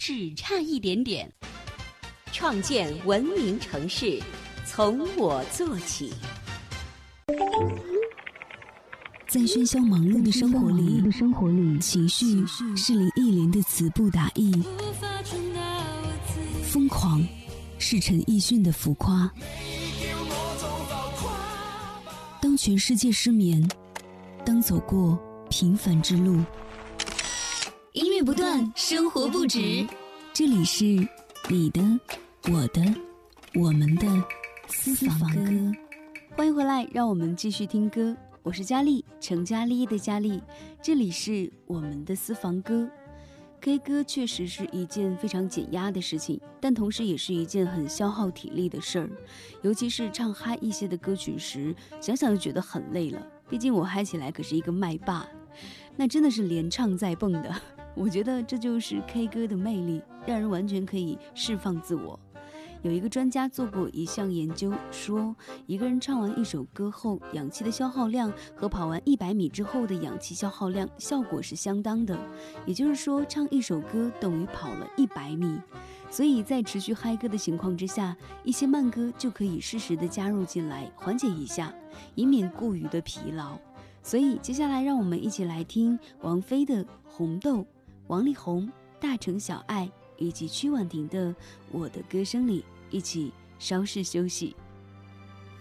只差一点点。 创建文明城市，从我做起。 在喧嚣忙碌的生活里，情绪是林忆莲的词不达意，疯狂是陈奕迅的浮夸。当全世界失眠，当走过平凡之路， 音乐不断，生活不止。 这里是你的、我的、我们的私房歌。欢迎回来，让我们继续听歌。我是佳丽，成佳丽的佳丽，这里是我们的私房歌。K 歌确实是一件非常减压的事情，但同时也是一件很消耗体力的事儿。尤其是唱嗨一些的歌曲时，想想就觉得很累了。毕竟我嗨起来可是一个麦霸，那真的是连唱带蹦的。我觉得这就是 K 歌的魅力，让人完全可以释放自我。有一个专家做过一项研究，说一个人唱完一首歌后，氧气的消耗量和跑完100米之后的氧气消耗量效果是相当的。也就是说，唱一首歌等于跑了100米。所以在持续嗨歌的情况之下，一些慢歌就可以适时的加入进来，缓解一下，以免过于的疲劳。所以接下来让我们一起来听王菲的《红豆》，王力宏、大城小爱以及曲婉婷的《我的歌声里》，一起稍事休息。